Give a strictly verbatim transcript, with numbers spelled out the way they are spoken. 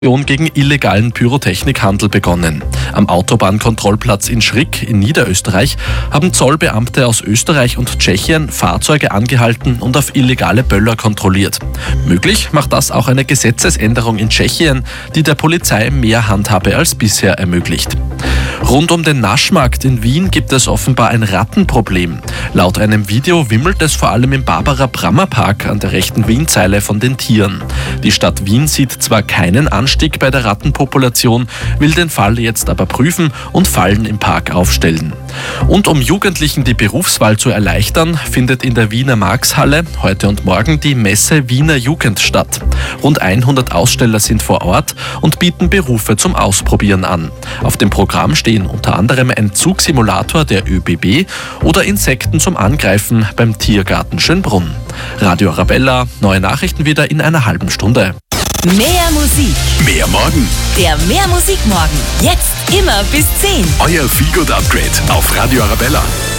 Gegen illegalen Pyrotechnikhandel begonnen. Am Autobahnkontrollplatz in Schrick in Niederösterreich haben Zollbeamte aus Österreich und Tschechien Fahrzeuge angehalten und auf illegale Böller kontrolliert. Möglich macht das auch eine Gesetzesänderung in Tschechien, die der Polizei mehr Handhabe als bisher ermöglicht. Rund um den Naschmarkt in Wien gibt es offenbar ein Rattenproblem. Laut einem Video wimmelt es vor allem im Barbara-Brammer-Park an der rechten Wienzeile von den Tieren. Die Stadt Wien sieht zwar keinen Anstieg bei der Rattenpopulation, will den Fall jetzt aber prüfen und Fallen im Park aufstellen. Und um Jugendlichen die Berufswahl zu erleichtern, findet in der Wiener Marxhalle heute und morgen die Messe Wiener Jugend statt. Rund hundert Aussteller sind vor Ort und bieten Berufe zum Ausprobieren an. Auf dem Programm stehen unter anderem ein Zugsimulator der ÖBB oder Insekten zum Angreifen beim Tiergarten Schönbrunn. Radio Arabella, neue Nachrichten wieder in einer halben Stunde. Mehr Musik, Mehr Morgen. der Mehr Musik Morgen. Jetzt immer bis zehn. Euer Feel Good Upgrade auf Radio Arabella.